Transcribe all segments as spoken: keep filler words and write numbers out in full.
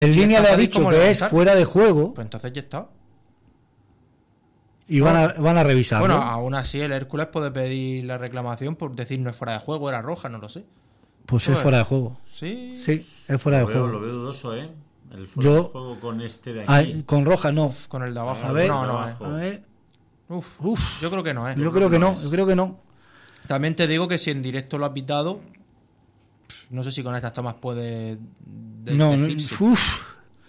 En línea le ha dicho que es fuera de juego. Pues entonces ya está. Y van a, van a revisarlo. Bueno, aún así el Hércules puede pedir la reclamación por decir no es fuera de juego, era roja, no lo sé. Pues es fuera de juego. Sí. Sí, es fuera lo de veo, juego. Lo veo dudoso, ¿eh? El fuera Yo, de juego con este de aquí. Ay, con roja no. Con el de abajo. A ver, no, no, eh. a ver. Uf, Uf. yo creo que no, ¿eh? Yo creo que no, yo creo que no. También te digo que si en directo lo ha pitado, no sé si con estas tomas puede... No, no, uf.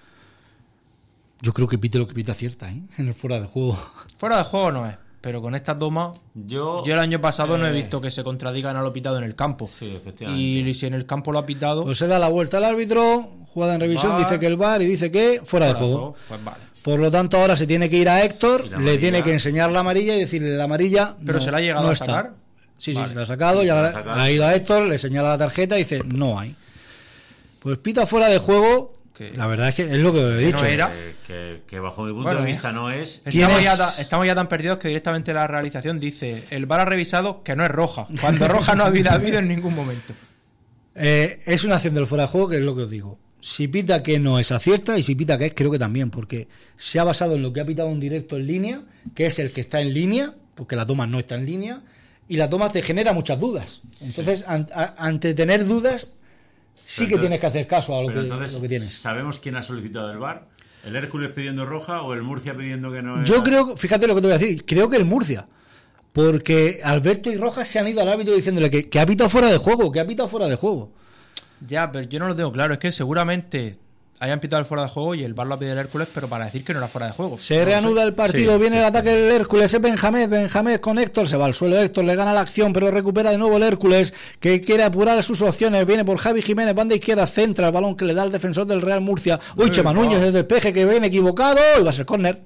Yo creo que pite lo que pita cierta, ¿eh? En el fuera de juego. Fuera de juego no es, pero con estas tomas... Yo, yo el año pasado eh, no he visto que se contradigan a lo pitado en el campo. Sí, efectivamente. Y si en el campo lo ha pitado... Pues se da la vuelta al árbitro, jugada en revisión, bar, dice que el V A R y dice que fuera, fuera de juego. juego. Pues vale. Por lo tanto, ahora se tiene que ir a Héctor, le tiene que enseñar la amarilla y decirle la amarilla. Pero no, se la ha llegado no a está. sacar. Sí, sí, vale. se la ha sacado, sí, ya la, ha, ha ido a Héctor, le señala la tarjeta y dice no hay. Pues pita fuera de juego. Que, la verdad es que es lo que he dicho. No era. Que, que, que bajo mi punto bueno, de vista no es. Estamos ya, estamos ya tan perdidos que directamente la realización dice el V A R ha revisado que no es roja. Cuando roja no ha habido, ha habido en ningún momento. Eh, es una acción del fuera de juego, que es lo que os digo. Si pita que no es acierta y si pita que es, creo que también, porque se ha basado en lo que ha pitado un directo en línea, que es el que está en línea, porque la toma no está en línea, y la toma te genera muchas dudas. Entonces, sí. an, a, ante tener dudas, sí pero que entonces, tienes que hacer caso a lo, que, entonces, lo que tienes. ¿Sabemos quién ha solicitado el V A R? ¿El Hércules pidiendo roja o el Murcia pidiendo que no era? Yo creo, fíjate lo que te voy a decir, creo que el Murcia. Porque Alberto y Rojas se han ido al árbitro diciéndole que, que ha pitado fuera de juego, que ha pitado fuera de juego. Ya, pero yo no lo tengo claro. Es que seguramente hayan pitado el fuera de juego y el V A R lo ha pedido el Hércules, pero para decir que no era fuera de juego. Se no reanuda sé. el partido, sí, viene sí, el ataque sí. del Hércules, es Benjamés, Benjamés con Héctor, se va al suelo Héctor, le gana la acción, pero recupera de nuevo el Hércules, que quiere apurar sus opciones, viene por Javi Jiménez, banda izquierda, centra el balón que le da el defensor del Real Murcia. Uy, Chema Núñez desde el peje que viene equivocado, y va a ser córner.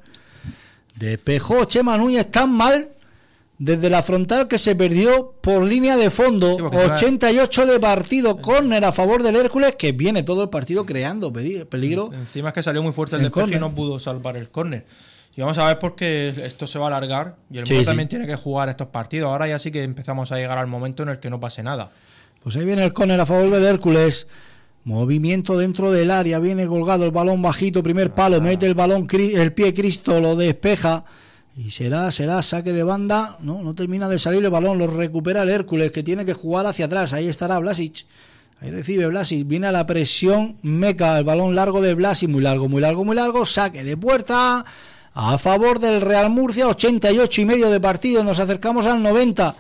Despejó Chema Núñez tan mal desde la frontal que se perdió por línea de fondo. Sí, ochenta y ocho de partido, córner a favor del Hércules, que viene todo el partido creando peligro. Encima es que salió muy fuerte el despeje y no pudo salvar el córner. Y vamos a ver por qué esto se va a alargar y el Murcia sí, sí. también tiene que jugar estos partidos. Ahora ya sí que empezamos a llegar al momento en el que no pase nada. Pues ahí viene el córner a favor del Hércules. Movimiento dentro del área, viene colgado el balón bajito, primer palo, ah. mete el balón, el pie Cristo, lo despeja. Y será, será saque de banda. No, no termina de salir el balón. Lo recupera el Hércules, que tiene que jugar hacia atrás. Ahí estará Blasic. Ahí recibe Blasic. Viene a la presión Meca. El balón largo de Blasic. Muy largo, muy largo, muy largo. Saque de puerta a favor del Real Murcia. ochenta y ocho y medio de partido. Nos acercamos al noventa.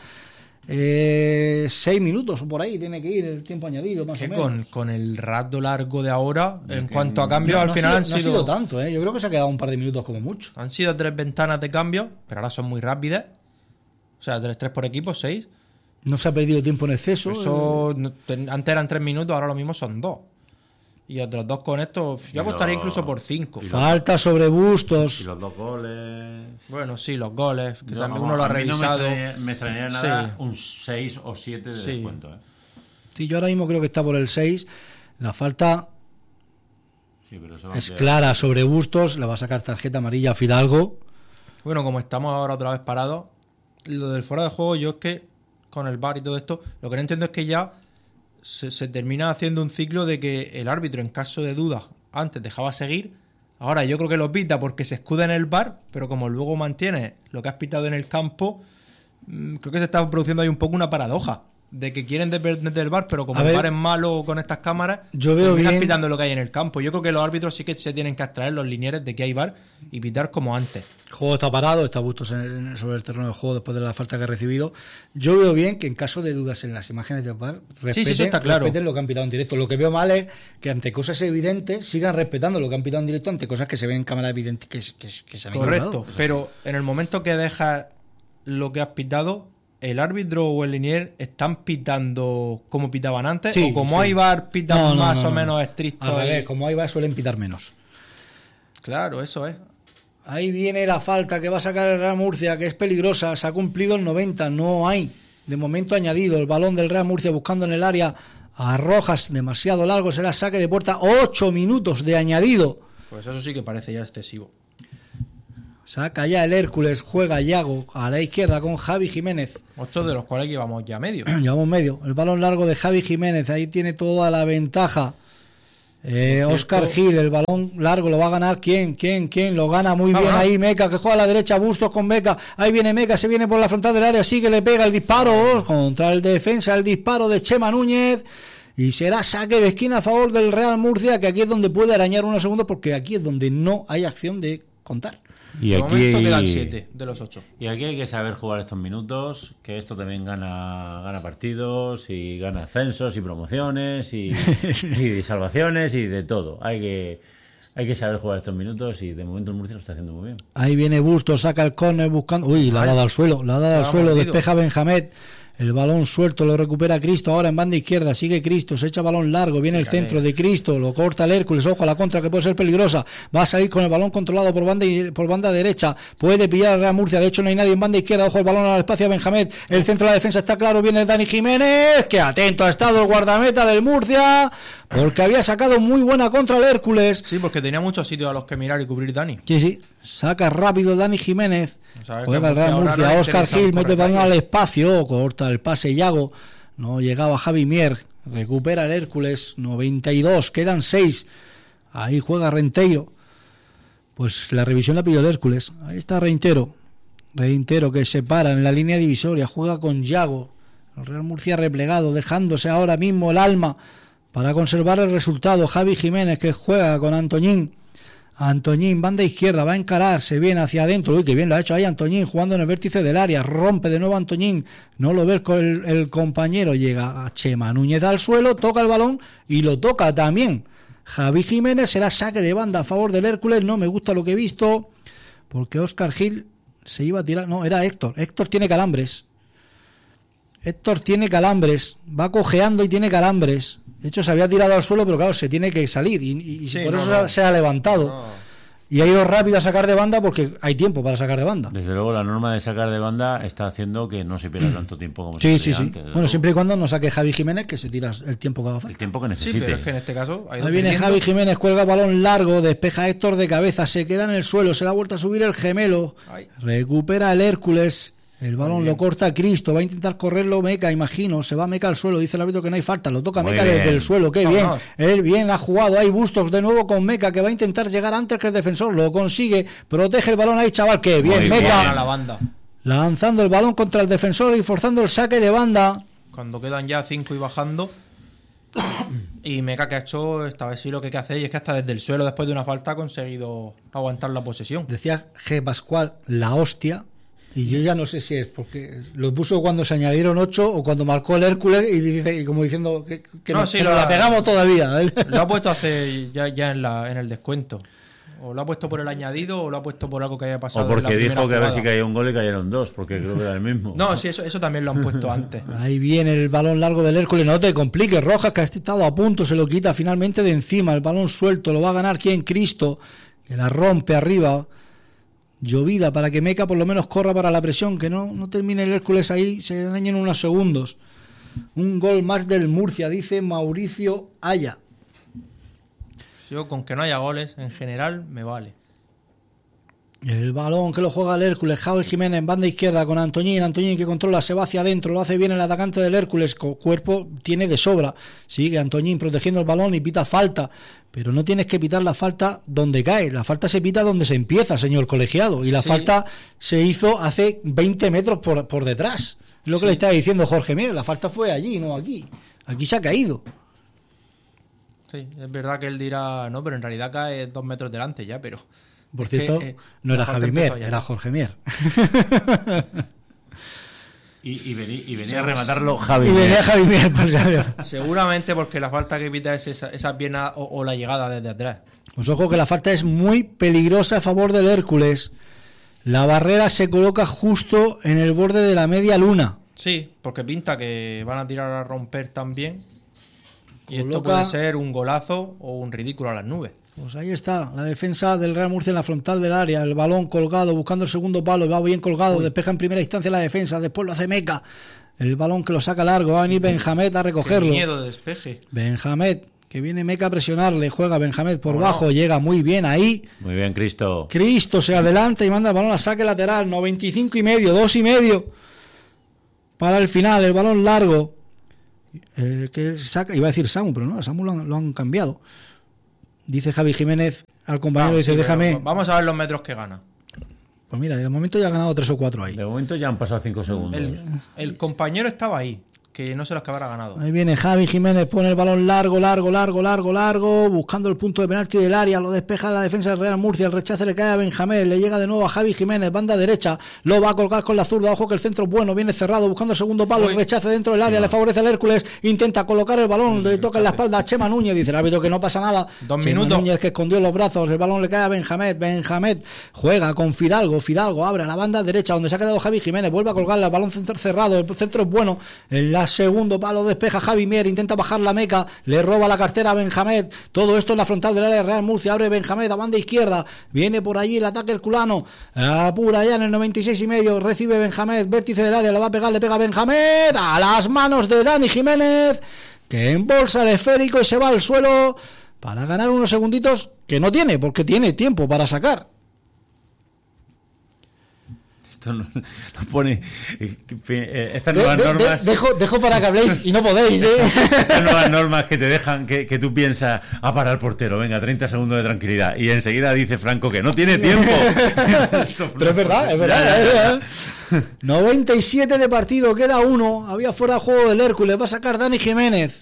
Eh, seis minutos por ahí tiene que ir el tiempo añadido más o menos. Con, con el rato largo de ahora, en cuanto a cambio, no, al no final ha han sido, sido... No ha sido tanto, ¿eh? Yo creo que se ha quedado un par de minutos como mucho. Han sido tres ventanas de cambio, pero ahora son muy rápidas. O sea, tres, tres por equipo, seis. No se ha perdido tiempo en exceso. Eso, eh... antes eran tres minutos, ahora lo mismo son dos. Y otros dos con esto, yo apostaría lo... incluso por cinco. Falta sobre Bustos. Y los dos goles. Bueno, sí, los goles, que yo, también vamos, uno lo ha revisado. No me extrañaría, me extrañaría nada sí. un seis o siete de sí. descuento. ¿eh? Sí, yo ahora mismo creo que está por el seis. La falta sí, pero eso es clara sobre Bustos. Le va a sacar tarjeta amarilla a Fidalgo. Bueno, como estamos ahora otra vez parados, lo del fuera de juego, yo es que con el V A R y todo esto, lo que no entiendo es que ya se, se termina haciendo un ciclo de que el árbitro, en caso de dudas, antes dejaba seguir. Ahora yo creo que lo pita porque se escuda en el V A R, pero como luego mantiene lo que has pitado en el campo, creo que se está produciendo ahí un poco una paradoja de que quieren depender del V A R, pero como el V A R es malo con estas cámaras, yo veo bien pitando lo que hay en el campo. Yo creo que los árbitros sí que se tienen que abstraer los linieres de que hay V A R y pitar como antes. El juego está parado, está Bustos en, sobre el terreno del juego después de la falta que ha recibido. Yo veo bien que en caso de dudas en las imágenes del V A R respeten, sí, sí, eso está claro. respeten lo que han pitado en directo. Lo que veo mal es que ante cosas evidentes sigan respetando lo que han pitado en directo ante cosas que se ven en cámara evidente que, que, que se han correcto, ignorado. Pero en el momento que dejas lo que has pitado, ¿el árbitro o el linier están pitando como pitaban antes? Sí, ¿o como sí. hay V A R pitan no, no, más no, no, o menos estrictos? A ver, y... como hay V A R suelen pitar menos. Claro, eso es. Ahí viene la falta que va a sacar el Real Murcia, que es peligrosa. Se ha cumplido el noventa, no hay de momento añadido. El balón del Real Murcia buscando en el área a Rojas, demasiado largo, será saque de puerta. Ocho minutos de añadido. Pues eso sí que parece ya excesivo. Saca ya el Hércules, juega Yago a la izquierda con Javi Jiménez. Ocho de los cuales llevamos ya medio. Llevamos medio. El balón largo de Javi Jiménez, ahí tiene toda la ventaja Eh, Oscar Gil, el balón largo lo va a ganar. ¿Quién? ¿Quién? ¿Quién? Lo gana muy bien ahí Meca, que juega a la derecha. Bustos con Meca. Ahí viene Meca, se viene por la frontal del área. Sigue, le pega el disparo contra el defensa. El disparo de Chema Núñez. Y será saque de esquina a favor del Real Murcia, que aquí es donde puede arañar unos segundos, porque aquí es donde no hay acción de contar. Y de aquí momento quedan siete de los ocho. Y aquí hay que saber jugar estos minutos, que esto también gana gana partidos y gana ascensos y promociones y, y salvaciones y de todo. Hay que hay que saber jugar estos minutos y de momento el Murcia lo está haciendo muy bien. Ahí viene Bustos, saca el córner buscando... Uy, la ha dado al suelo, la ha dado al suelo, despeja Benjamet. El balón suelto lo recupera Cristo, ahora en banda izquierda, sigue Cristo, se echa balón largo, viene el centro de Cristo, lo corta el Hércules, ojo a la contra que puede ser peligrosa, va a salir con el balón controlado por banda por banda derecha, puede pillar al Real Murcia, de hecho no hay nadie en banda izquierda, ojo el balón al espacio a Benjamín, el centro de la defensa está claro, viene Dani Jiménez, que atento ha estado el guardameta del Murcia, porque había sacado muy buena contra el Hércules. Sí, porque tenía muchos sitios a los que mirar y cubrir Dani. Sí, sí, saca rápido Dani Jiménez, juega el Real Murcia, Oscar Gil mete el balón al espacio, corta el pase Yago, no llegaba Javi Mier, recupera el Hércules, noventa y dos, quedan seis, ahí juega Renteiro, pues la revisión la pidió el Hércules, ahí está Reintero, Reintero que se para en la línea divisoria, juega con Yago, el Real Murcia replegado, dejándose ahora mismo el alma para conservar el resultado. Javi Jiménez que juega con Antoñín, Antoñín, banda izquierda, va a encarar, se viene hacia adentro, uy, que bien lo ha hecho ahí Antoñín, jugando en el vértice del área, rompe de nuevo Antoñín, no lo ve el, el compañero, llega a Chema Núñez al suelo, toca el balón y lo toca también Javi Jiménez, será saque de banda a favor del Hércules, no me gusta lo que he visto, porque Oscar Gil se iba a tirar, no, era Héctor, Héctor tiene calambres, Héctor tiene calambres, va cojeando y tiene calambres. De hecho, se había tirado al suelo, pero claro, se tiene que salir y, y, y sí, por no, eso no. se ha levantado. No. Y ha ido rápido a sacar de banda porque hay tiempo para sacar de banda. Desde luego, la norma de sacar de banda está haciendo que no se pierda tanto tiempo como sí, se sí, sí. antes. Bueno, luego. Siempre y cuando no saque Javi Jiménez, que se tira el tiempo que haga falta. El tiempo que necesite. Sí, pero es que en este caso... Ahí viene teniendo... Javi Jiménez, cuelga balón largo, despeja a Héctor de cabeza, se queda en el suelo, se le ha vuelto a subir el gemelo, Ay. recupera el Hércules... El balón lo corta Cristo, va a intentar correrlo Meca, imagino, se va Meca al suelo, dice el árbitro que no hay falta, lo toca Muy Meca bien. desde el suelo, qué no, bien, no. él bien ha jugado, hay Bustos de nuevo con Meca que va a intentar llegar antes que el defensor, lo consigue, protege el balón ahí chaval, qué bien, Muy Meca, bien. La banda. lanzando el balón contra el defensor y forzando el saque de banda. Cuando quedan ya cinco y bajando, y Meca que ha hecho esta vez sí lo que hay que hacer, y es que hasta desde el suelo después de una falta ha conseguido aguantar la posesión. Decía G. Pascual, la hostia. Y yo ya no sé si es porque lo puso cuando se añadieron ocho o cuando marcó el Hércules y, dice, y como diciendo que, que no, no, sí, que lo, la pegamos todavía. Lo ha puesto hace ya, ya en, la, en el descuento. O lo ha puesto por el añadido o lo ha puesto por algo que haya pasado. O porque en la dijo que jugada. a ver si caía un gol y cayeron dos, porque creo que era el mismo. No, sí, eso, eso también lo han puesto antes. Ahí viene el balón largo del Hércules, no te compliques, Rojas, que ha estado a punto, se lo quita finalmente de encima, el balón suelto, lo va a ganar ¿quién? Cristo, que la rompe arriba. Llovida para que Meca por lo menos corra para la presión, que no, no termine el Hércules ahí, se dañen unos segundos. Un gol más del Murcia, dice Mauricio Aya. Yo con que no haya goles, en general, me vale. El balón que lo juega el Hércules, Javi Jiménez en banda izquierda con Antoñín, Antoñín que controla, se va hacia adentro, lo hace bien el atacante del Hércules, cuerpo tiene de sobra, sigue Antoñín protegiendo el balón y pita falta, pero no tienes que pitar la falta donde cae, la falta se pita donde se empieza, señor colegiado, y la sí. falta se hizo hace veinte metros por, por detrás, es lo que sí. le está diciendo Jorge Mier, la falta fue allí, no aquí, aquí se ha caído. Sí, es verdad que él dirá, no, pero en realidad cae dos metros delante ya, pero... Por cierto, que, eh, no era Javi Mier, era Jorge Mier. y, y, vení, y venía a rematarlo Javi Y Mier. venía Javi Mier, por saber. Seguramente porque la falta que evita es esa, esa pierna o, o la llegada desde atrás. Pues ojo que la falta es muy peligrosa a favor del Hércules. La barrera se coloca justo en el borde de la media luna. Sí, porque pinta que van a tirar a romper también. Y Coloca... esto puede ser un golazo o un ridículo a las nubes. Pues ahí está, la defensa del Real Murcia en la frontal del área, el balón colgado, buscando el segundo palo, va bien colgado, Uy. despeja en primera instancia la defensa, después lo hace Meca, el balón que lo saca largo, va a venir Benjamet a recogerlo. Qué miedo de despeje. Benjamet, que viene Meca a presionarle, juega Benjamet por bueno. bajo, llega muy bien ahí. Muy bien, Cristo. Cristo se adelanta y manda el balón a saque lateral, noventa y cinco y medio, dos y medio, para el final, el balón largo, eh, que saca, iba a decir Samu, pero no, a Samu lo han, lo han cambiado. Dice Javi Jiménez al compañero, Vamos, dice, sí, déjame. Vamos a ver los metros que gana. Pues mira, de momento ya ha ganado tres o cuatro ahí. De momento ya han pasado cinco segundos. El, el compañero estaba ahí, que no se los que habrá ganado. Ahí viene Javi Jiménez, pone el balón largo, largo, largo, largo, largo, buscando el punto de penalti del área, lo despeja la defensa del Real Murcia, el rechace le cae a Benjamín, le llega de nuevo a Javi Jiménez, banda derecha, lo va a colgar con la zurda, ojo que el centro es bueno, viene cerrado, buscando el segundo palo, el rechace dentro del área, le favorece al Hércules, intenta colocar el balón, le toca en la espalda a Chema Núñez, dice el árbitro que no pasa nada. Dos Chema minutos. Núñez que escondió los brazos, el balón le cae a Benjamín, Benjamín juega con Fidalgo, Fidalgo abre a la banda derecha, donde se ha quedado Javi Jiménez, vuelve a colgarle, el balón cerrado, el centro es bueno, en la segundo palo despeja Javi Mier, intenta bajar la meca, le roba la cartera a Benjamín, todo esto en la frontal del área Real Murcia, abre Benjamín a banda izquierda, viene por allí el ataque herculano, apura ya en el noventa y seis y medio, recibe Benjamín, vértice del área, lo va a pegar, le pega Benjamín, a las manos de Dani Jiménez, que embolsa el esférico y se va al suelo para ganar unos segunditos que no tiene, porque tiene tiempo para sacar. Nos no pone eh, estas De, nuevas de, normas de, dejo, dejo para que habléis y no podéis, ¿eh? estas nuevas normas que te dejan que, que tú piensas a parar al portero, venga, treinta segundos de tranquilidad y enseguida dice Franco que no tiene tiempo. Pero es verdad, es verdad, ya, ya, ya. Es verdad. noventa y siete de partido, queda uno, había fuera de juego del Hércules, va a sacar Dani Jiménez.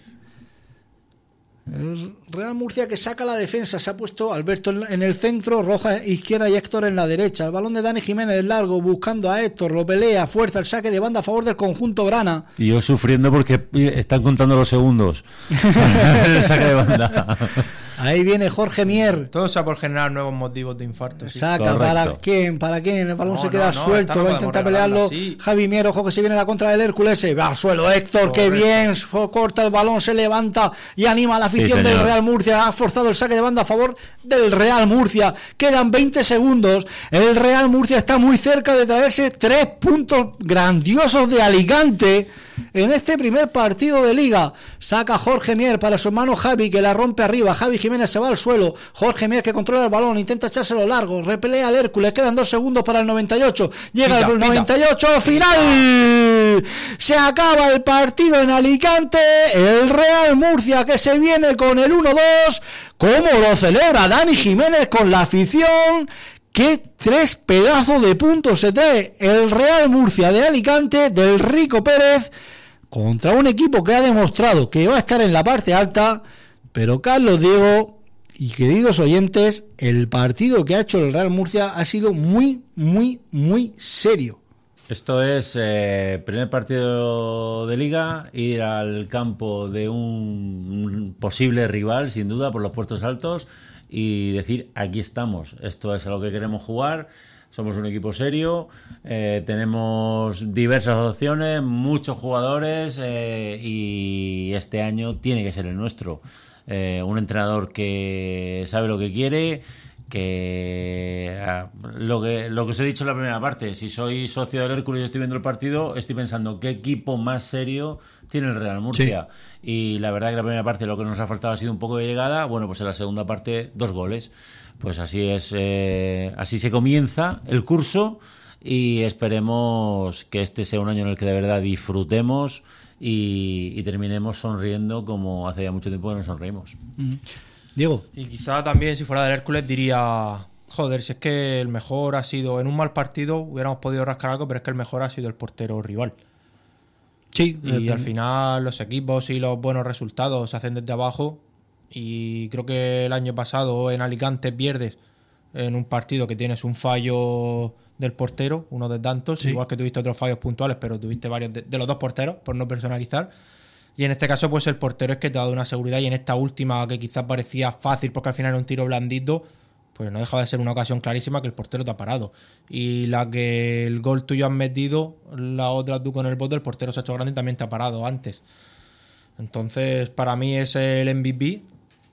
El Real Murcia que saca la defensa, se ha puesto Alberto en el centro, Roja izquierda y Héctor en la derecha. El balón de Dani Jiménez es largo, buscando a Héctor, lo pelea, fuerza, el saque de banda a favor del conjunto grana. Y yo sufriendo porque están contando los segundos. El saque de banda. Ahí viene Jorge Mier. Todo sea por generar nuevos motivos de infarto. Sí. Saca, Correcto. ¿para quién? ¿Para quién? El balón No, se queda no, no, suelto, no va a intentar pelearlo. Sí. Javi Mier, ojo que se viene la contra del Hércules, se va al suelo Héctor, qué bien, corta el balón, se levanta y anima a la afición Sí, del señor. Real Murcia. Ha forzado el saque de banda a favor del Real Murcia. Quedan veinte segundos. El Real Murcia está muy cerca de traerse tres puntos grandiosos de Alicante en este primer partido de liga. Saca Jorge Mier para su hermano Javi, que la rompe arriba. Javi Jiménez se va al suelo. Jorge Mier que controla el balón, intenta echárselo largo, repelea al Hércules, quedan dos segundos para el noventa y ocho. Llega Pita, el pita. noventa y ocho, final. Se acaba el partido en Alicante. El Real Murcia que se viene con el uno dos. ¿Cómo lo celebra Dani Jiménez con la afición? ¡Qué tres pedazos de puntos se trae el Real Murcia de Alicante, del Rico Pérez, contra un equipo que ha demostrado que va a estar en la parte alta? Pero Carlos, Diego y queridos oyentes, el partido que ha hecho el Real Murcia ha sido muy, muy, muy serio. Esto es eh, primer partido de liga, ir al campo de un, un posible rival, sin duda, por los puestos altos, y decir, aquí estamos, esto es a lo que queremos jugar, somos un equipo serio, eh, tenemos diversas opciones, muchos jugadores, eh, y este año tiene que ser el nuestro. Eh, un entrenador que sabe lo que quiere, que ah, lo que lo que os he dicho en la primera parte, si soy socio del Hércules y estoy viendo el partido, estoy pensando qué equipo más serio tiene el Real Murcia. Sí. Y la verdad que la primera parte lo que nos ha faltado ha sido un poco de llegada, bueno, pues en la segunda parte dos goles. Pues así es, eh, así se comienza el curso y esperemos que este sea un año en el que de verdad disfrutemos y, y terminemos sonriendo como hace ya mucho tiempo que no sonreímos. Mm. Diego. Y quizá también si fuera del Hércules diría, joder, si es que el mejor ha sido, en un mal partido hubiéramos podido rascar algo, pero es que el mejor ha sido el portero rival. Sí. Y eh, al final los equipos y los buenos resultados se hacen desde abajo, y creo que el año pasado en Alicante pierdes en un partido que tienes un fallo del portero, uno de tantos, sí. Igual que tuviste otros fallos puntuales, pero tuviste varios de, de los dos porteros, por no personalizar. Y en este caso, pues el portero es que te ha dado una seguridad, y en esta última, que quizás parecía fácil porque al final era un tiro blandito, pues no deja de ser una ocasión clarísima que el portero te ha parado. Y la que el gol tuyo has metido, la otra tú con el bote, el portero se ha hecho grande y también te ha parado antes. Entonces, para mí es el M V P,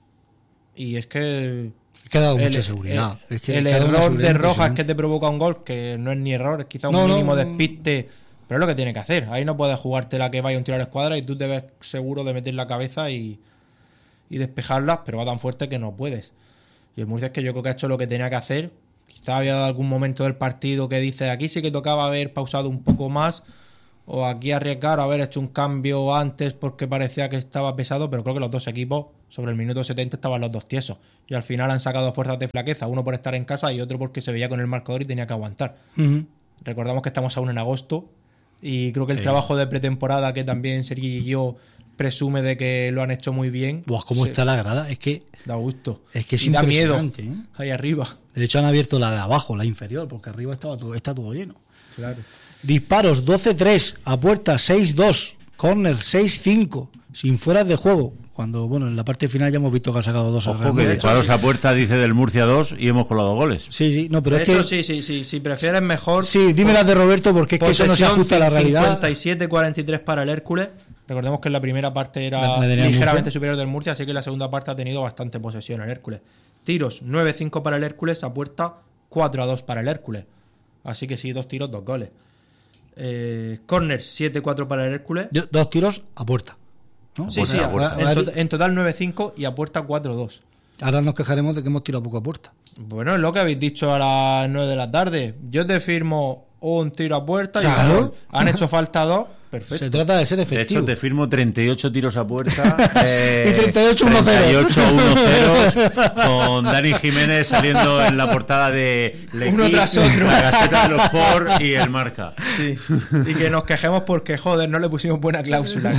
y es que... que ha dado el, mucha seguridad. El, es que el error de Rojas que te provoca un gol, que no es ni error, es quizá un no, mínimo no, despiste... Pero es lo que tiene que hacer. Ahí no puedes jugarte la que vaya un tiro a la escuadra y tú te ves seguro de meter la cabeza y, y despejarlas, pero va tan fuerte que no puedes. Y el Murcia es que yo creo que ha hecho lo que tenía que hacer. Quizá había dado algún momento del partido que dice, aquí sí que tocaba haber pausado un poco más, o aquí arriesgar, haber hecho un cambio antes porque parecía que estaba pesado, pero creo que los dos equipos Sobre el minuto setenta estaban los dos tiesos. Y al final han sacado fuerzas de flaqueza, uno por estar en casa y otro porque se veía con el marcador y tenía que aguantar. Uh-huh. Recordamos que estamos aún en agosto y creo que el Sí. trabajo de pretemporada que también Sergi y yo presume de que lo han hecho muy bien. Buah, cómo se- está la grada, es que Da gusto. es que es y da miedo impresionante, ¿eh? ahí arriba. De hecho han abierto la de abajo, la inferior, porque arriba estaba todo, está todo lleno. Claro. Disparos doce tres, a puerta seis dos, córner seis cinco, sin fueras de juego. Cuando, bueno, en la parte final ya hemos visto que ha sacado dos. al Ojo Real que Murcia. disparos a puerta dice del Murcia dos y hemos colado goles. Sí, sí, no, pero De es hecho, que sí, sí, sí. Si prefieres mejor. sí, dime las de Roberto porque es que eso no se posesión ajusta a la realidad. cincuenta y siete cuarenta y tres para el Hércules. Recordemos que en la primera parte era La- la tenía el ligeramente Murcia. superior del Murcia, así que en la segunda parte ha tenido bastante posesión el Hércules. Tiros nueve cinco para el Hércules, a puerta cuatro a dos para el Hércules. Así que sí, dos tiros, dos goles. Eh, corners siete cuatro para el Hércules. Yo- dos tiros a puerta, ¿no? Sí, Pues sí, a a- puerta. en, Ahora, to- en total nueve cinco y a puerta cuatro dos. ahora nos quejaremos de que hemos tirado poco a puerta. Bueno, es lo que habéis dicho a las nueve de la tarde. Yo te firmo un tiro a puerta y Claro. un gol. Han hecho falta dos. Perfecto. Se trata de ser De efectivo. hecho, te firmo treinta y ocho tiros a puerta. eh, Y treinta y ocho uno cero. treinta y ocho uno cero, con Dani Jiménez saliendo en la portada de L'Equipe, Uno tras otro. la Gaceta de los Sport y el Marca. Sí. Y que nos quejemos porque, joder, no le pusimos buena cláusula.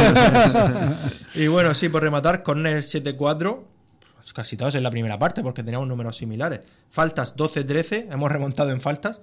Y bueno, sí, por rematar, corner siete cuatro. Casi todos en la primera parte porque teníamos números similares. Faltas doce trece, hemos remontado en faltas.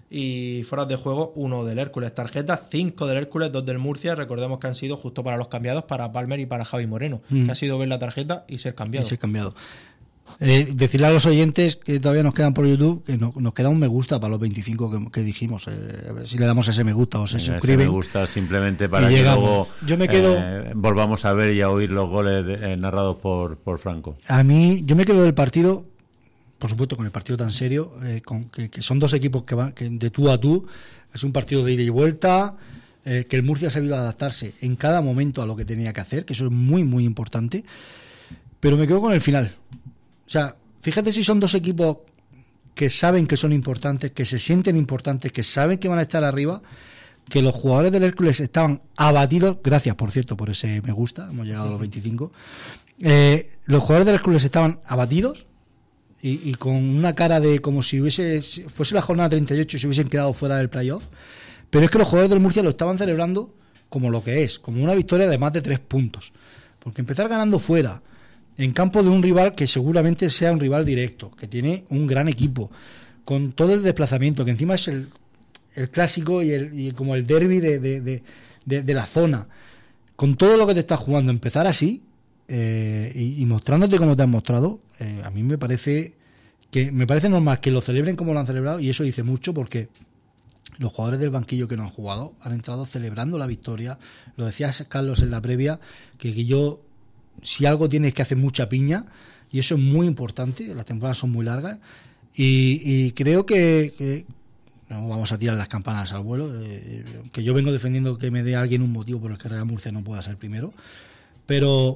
Y fuera de juego, uno del Hércules. Tarjetas, cinco del Hércules, dos del Murcia. Recordemos que han sido justo para los cambiados, para Palmer y para Javi Moreno. Mm. Que ha sido ver la tarjeta y ser cambiado. Y se ha cambiado. Eh, decirle a los oyentes que todavía nos quedan por YouTube que no- nos queda un me gusta para los veinticinco que, que dijimos. Eh, a ver si le damos ese me gusta o se Venga, ese suscriben. me gusta simplemente para Y que llegamos. luego Yo me quedo- eh, volvamos a ver y a oír los goles de- eh, narrados por, por Franco. A mí, yo me quedo del partido, por supuesto, con el partido tan serio, eh, con, que, que son dos equipos que van que de tú a tú. Es un partido de ida y vuelta, eh, que el Murcia ha sabido adaptarse en cada momento a lo que tenía que hacer, que eso es muy, muy importante. Pero me quedo con el final. O sea, fíjate si son dos equipos que saben que son importantes, que se sienten importantes, que saben que van a estar arriba, que los jugadores del Hércules estaban abatidos. Gracias, por cierto, por ese me gusta, hemos llegado a los veinticinco. Eh, los jugadores del Hércules estaban abatidos y, y con una cara de como si hubiese fuese la jornada treinta y ocho y se hubiesen quedado fuera del playoff. Pero es que los jugadores del Murcia lo estaban celebrando como lo que es, como una victoria de más de tres puntos. Porque empezar ganando fuera, en campo de un rival que seguramente sea un rival directo, que tiene un gran equipo, con todo el desplazamiento, que encima es el, el clásico y, el, y como el derbi de, de, de, de, de la zona, con todo lo que te estás jugando, empezar así eh, y, y mostrándote como te has mostrado, eh, a mí me parece que me parece normal que lo celebren como lo han celebrado, y eso dice mucho porque los jugadores del banquillo que no han jugado han entrado celebrando la victoria. Lo decía Carlos en la previa, que, que yo, si algo tienes que hacer mucha piña, y eso es muy importante, las temporadas son muy largas, y, y creo que, que no vamos a tirar las campanas al vuelo, eh, que yo vengo defendiendo que me dé alguien un motivo por el que Real Murcia no pueda ser primero, pero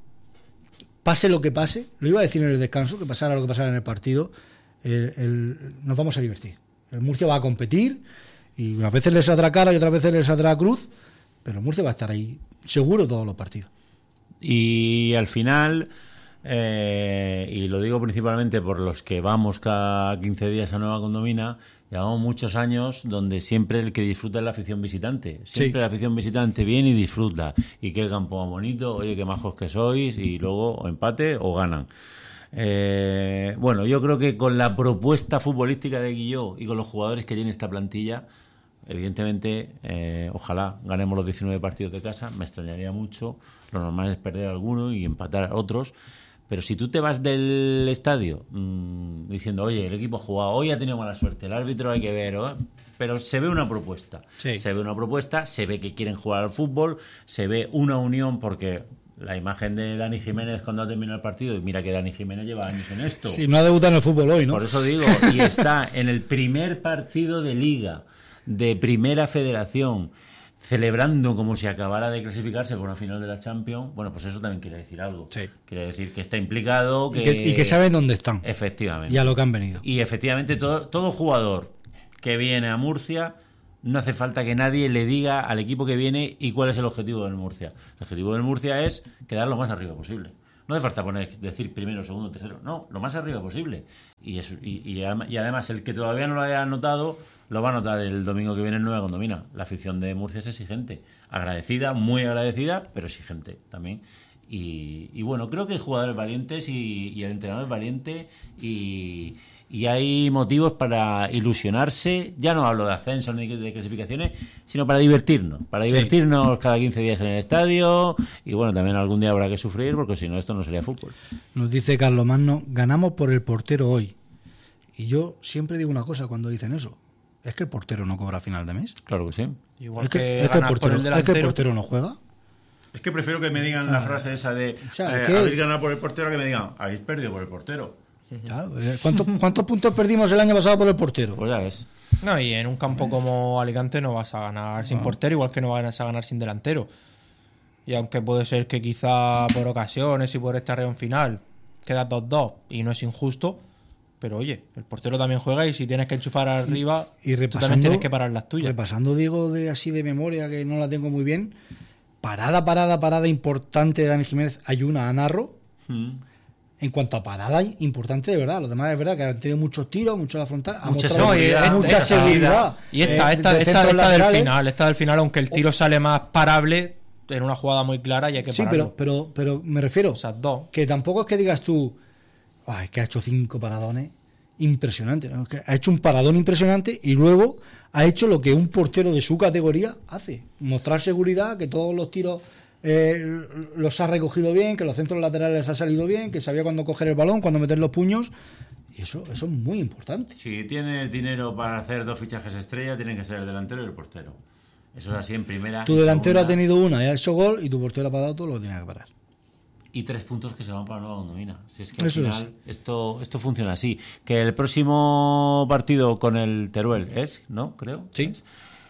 pase lo que pase, lo iba a decir en el descanso, que pasara lo que pasara en el partido, el, el, nos vamos a divertir. El Murcia va a competir y unas veces les saldrá cara y otras veces les saldrá cruz, pero el Murcia va a estar ahí seguro todos los partidos. Y al final, eh, y lo digo principalmente por los que vamos cada quince días a Nueva Condomina, llevamos muchos años donde siempre el que disfruta es la afición visitante. Siempre Sí. la afición visitante viene y disfruta. Y qué campo más bonito, oye, qué majos que sois, y luego o empate o ganan. Eh, bueno, yo creo que con la propuesta futbolística de Guilló y con los jugadores que tiene esta plantilla, evidentemente, eh, ojalá ganemos los diecinueve partidos de casa. Me extrañaría mucho. Lo normal es perder algunos y empatar a otros. Pero si tú te vas del estadio mmm, diciendo, oye, el equipo ha jugado, hoy ha tenido mala suerte, el árbitro hay que ver, ¿eh? Pero se ve una propuesta. Sí. Se ve una propuesta, se ve que quieren jugar al fútbol, se ve una unión, porque la imagen de Dani Jiménez cuando ha terminado el partido, y mira que Dani Jiménez lleva años en esto. Sí, no ha debutado en el fútbol hoy, ¿no? Por eso digo, y está en el primer partido de Liga, de Primera Federación, celebrando como si acabara de clasificarse por una final de la Champions. Bueno, pues eso también quiere decir algo. Sí. Quiere decir que está implicado, que... Y, que, y que saben dónde están Efectivamente. y a lo que han venido. Y efectivamente todo, todo jugador que viene a Murcia, no hace falta que nadie le diga al equipo que viene y cuál es el objetivo del Murcia. El objetivo del Murcia es quedar lo más arriba posible. No hace falta poner, decir primero, segundo, tercero. No, lo más arriba posible. Y, eso, y, y, y además, el que todavía no lo haya notado, lo va a notar el domingo que viene en Nueva Condomina. La afición de Murcia es exigente. Agradecida, muy agradecida, pero exigente también. Y, y bueno, creo que hay jugadores valientes y, y el entrenador es valiente y, y hay motivos para ilusionarse. Ya no hablo de ascenso ni de clasificaciones, sino para divertirnos. Para divertirnos sí. cada quince días en el estadio. Y bueno, también algún día habrá que sufrir porque si no, esto no sería fútbol. Nos dice Carlos Magno, ganamos por el portero hoy. Y yo siempre digo una cosa cuando dicen eso. Es que el portero no cobra a final de mes. Claro que sí. Igual es que, que, es que, el, portero, el es que el portero no juega. Es que prefiero que me digan la frase esa de o sea, eh, que... habéis ganado por el portero, que me digan habéis perdido por el portero. Claro, ¿cuántos, ¿Cuántos puntos perdimos el año pasado por el portero? Pues ya ves. No, y en un campo como Alicante no vas a ganar sin portero, igual que no vas a ganar sin delantero. Y aunque puede ser que quizá por ocasiones y por esta reunión final quedas dos dos y no es injusto, pero oye, el portero también juega y si tienes que enchufar arriba, y, y tú también tienes que parar las tuyas. Repasando, digo, de así de memoria, que no la tengo muy bien, parada, parada, parada importante de Dani Jiménez, hay una a Narro. Mm. En cuanto a parada importante, de verdad. Los demás es verdad que han tenido muchos tiros, mucho a la frontal, mucha seguridad, no, mucha esta, seguridad. Y esta, eh, esta, de esta, esta del final, esta del final, aunque el tiro sale más parable en una jugada muy clara y hay que sí, pararlo. Sí, pero, pero, pero me refiero o sea, dos. que tampoco es que digas tú, oh, es que ha hecho cinco paradones impresionantes, ¿no? Es que ha hecho un paradón impresionante y luego ha hecho lo que un portero de su categoría hace, mostrar seguridad, que todos los tiros eh, los ha recogido bien, que los centros laterales ha salido bien, que sabía cuándo coger el balón, cuándo meter los puños, y eso, eso es muy importante. Si tienes dinero para hacer dos fichajes estrella, tienen que ser el delantero y el portero. Eso es así en primera. Tu delantero segunda. Ha tenido una y ha hecho gol, y tu portero ha parado todo, lo tiene que parar. Y tres puntos que se van para Nueva Condomina. Si es que al Eso final es. esto, esto funciona así. Que el próximo partido con el Teruel es, ¿no? Creo. Sí. ¿Es?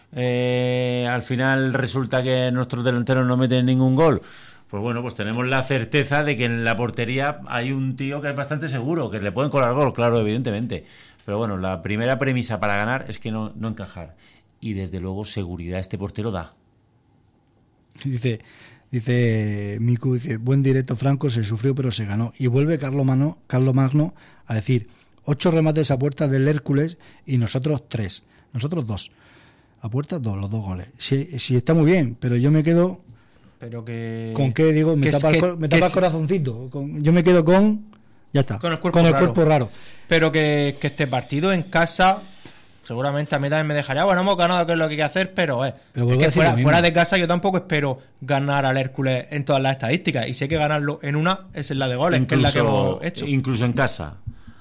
Eh, al final resulta que nuestros delanteros no meten ningún gol. Pues bueno, pues tenemos la certeza de que en la portería hay un tío que es bastante seguro, que le pueden colar gol, claro, evidentemente. Pero bueno, la primera premisa para ganar es que no, no encajar. Y desde luego seguridad este portero da. Dice... Dice Miku, dice, buen directo Franco, se sufrió pero se ganó. Y vuelve Carlos Magno, Carlos Magno a decir, ocho remates a puertas del Hércules y nosotros tres. Nosotros dos. A puertas dos, los dos goles. Sí, sí está muy bien, pero yo me quedo... Pero que... ¿Con qué? Digo, me tapa, que, el, me tapa el corazoncito. Con, yo me quedo con... Ya está. Con el cuerpo, con el raro. cuerpo raro. Pero que, que este partido en casa... Seguramente a mí también me dejaría, bueno, hemos ganado, que es lo que hay que hacer, pero, eh, pero es que fuera, fuera de casa yo tampoco espero ganar al Hércules en todas las estadísticas. Y sé que ganarlo en una es en la de goles, incluso, que es la que hemos hecho. Incluso en casa.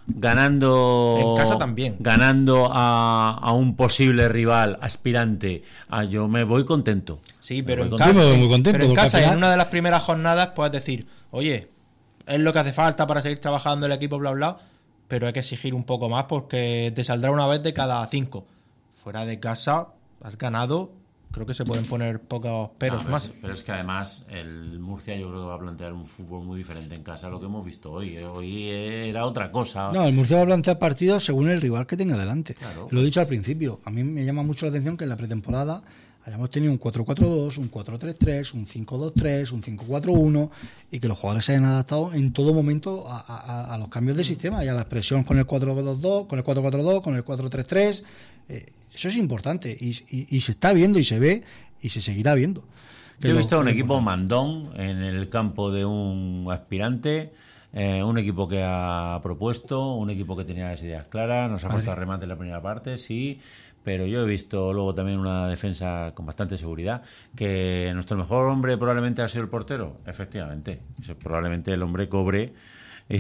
Ganando en casa también. Ganando a, a un posible rival aspirante, a, yo me voy contento. Sí, pero en contento. casa, me voy muy contento, pero en, casa final... en una de las primeras jornadas puedes decir, oye, es lo que hace falta para seguir trabajando el equipo, bla, bla, pero hay que exigir un poco más porque te saldrá una vez de cada cinco. Fuera de casa has ganado, creo que se pueden poner pocos peros no, más. Es, pero es que además el Murcia yo creo que va a plantear un fútbol muy diferente en casa a lo que hemos visto hoy. Hoy era otra cosa. No, el Murcia va a plantear partidos según el rival que tenga delante. Claro. Lo he dicho al principio, a mí me llama mucho la atención que en la pretemporada hayamos tenido un cuatro cuatro dos, un cuatro tres tres, un cinco dos tres, un cinco cuatro uno y que los jugadores se hayan adaptado en todo momento a, a, a los cambios de sistema y a la expresión con el cuatro dos dos, con el cuatro cuatro dos, con el cuatro tres tres. Eh, eso es importante y, y, y se está viendo y se ve y se seguirá viendo. Yo he visto un equipo mandón en el campo de un aspirante, eh, un equipo que ha propuesto, un equipo que tenía las ideas claras, nos ha vale. faltado remate en la primera parte, sí, pero yo he visto luego también una defensa con bastante seguridad, que nuestro mejor hombre probablemente ha sido el portero, efectivamente, probablemente el hombre cobre y,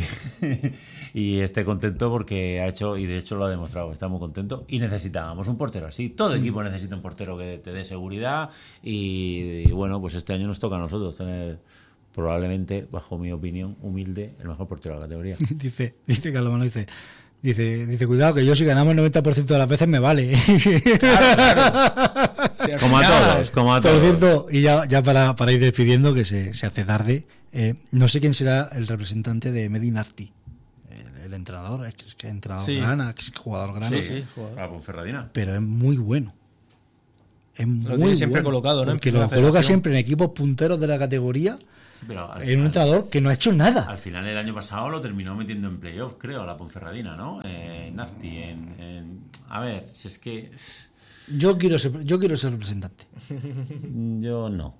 y esté contento porque ha hecho, y de hecho lo ha demostrado, está muy contento y necesitábamos un portero así, todo equipo necesita un portero que te dé seguridad y, y bueno, pues este año nos toca a nosotros tener probablemente, bajo mi opinión humilde, el mejor portero de la categoría. dice, dice Carlos Mano, dice Dice, dice, cuidado, que yo si ganamos el noventa por ciento de las veces me vale. Claro, claro. Como a todos, como a todos. Por cierto, y ya, ya para, para ir despidiendo, que se, se hace tarde, eh, no sé quién será el representante de Medinazti, el, el entrenador, es que es que entrenador sí. grana, es jugador grana, sí, sí, jugador. La Ponferradina. pero es muy bueno. es Lo muy siempre bueno, colocado, ¿no? porque En lo primera coloca federación. siempre en equipos punteros de la categoría. Sí, pero al En un final- entrenador que no ha hecho nada. Al final el año pasado lo terminó metiendo en playoff, creo, a la Ponferradina, ¿no? Eh, Nafti, en, en- a ver, si es que Yo quiero ser, yo quiero ser representante. yo no.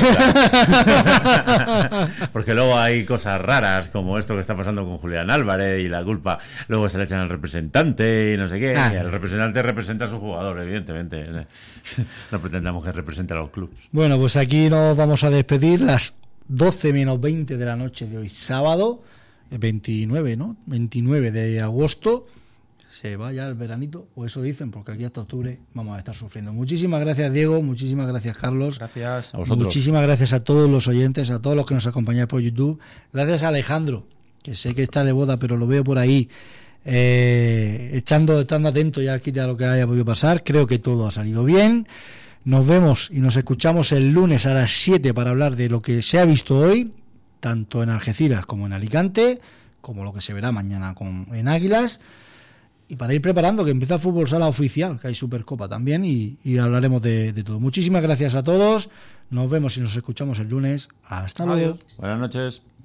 Porque luego hay cosas raras como esto que está pasando con Julián Álvarez y la culpa luego se le echan al representante y no sé qué. Ah. Y el representante representa a su jugador, evidentemente. No pretendamos que represente a los clubes. Bueno, pues aquí nos vamos a despedir las doce menos veinte de la noche de hoy, sábado, veintinueve, ¿no? veintinueve de agosto. Se va ya el veranito, o eso dicen, porque aquí hasta octubre vamos a estar sufriendo. Muchísimas gracias, Diego, muchísimas gracias, Carlos. Gracias. A vosotros. Muchísimas gracias a todos los oyentes, a todos los que nos acompañan por YouTube. Gracias a Alejandro, que sé que está de boda, pero lo veo por ahí, eh, echando, estando atento ya aquí a lo que haya podido pasar. Creo que todo ha salido bien. Nos vemos y nos escuchamos el lunes a las siete para hablar de lo que se ha visto hoy, tanto en Algeciras como en Alicante, como lo que se verá mañana con, en Águilas. Y para ir preparando que empieza el fútbol sala oficial, que hay Supercopa también, y, y hablaremos de, de todo. Muchísimas gracias a todos. Nos vemos y nos escuchamos el lunes. Hasta luego. Adiós. Buenas noches.